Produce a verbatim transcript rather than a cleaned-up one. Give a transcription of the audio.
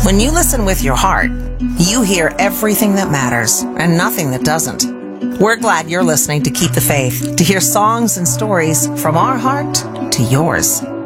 When you listen with your heart, you hear everything that matters and nothing that doesn't. We're glad you're listening to Keep the Faith, to hear songs and stories from our heart to yours.